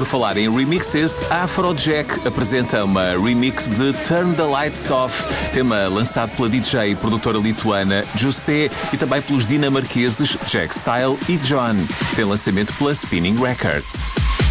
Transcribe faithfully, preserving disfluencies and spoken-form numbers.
Por falar em remixes, a Afrojack apresenta uma remix de Turn the Lights Off, tema lançado pela D J e produtora lituana Juste e também pelos dinamarqueses Jack Style e John. Tem lançamento pela Spinning Records.